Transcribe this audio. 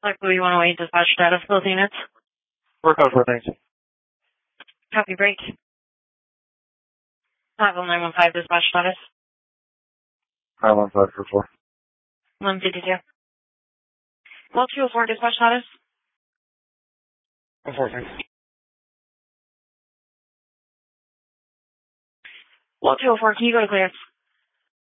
Like, do you want to wait dispatch status for those units? Work out for things. Copy break. 915 dispatch status. 51544. 152. Well, 204 dispatch status. Enforcing. Well, 204, can you go to clearance?